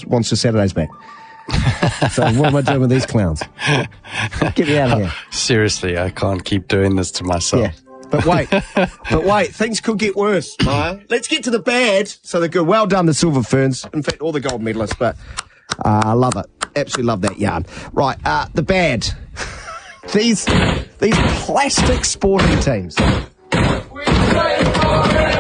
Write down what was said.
wants the Saturdays back. So what am I doing with these clowns? Get me out of here. Seriously, I can't keep doing this to myself. Yeah. But wait, things could get worse, Maya. Let's get to the bad. So they're good. Well done, the Silver Ferns. In fact, all the gold medalists, but I love it. Absolutely love that yarn. Right, the bad. These plastic sporting teams. We pray for it.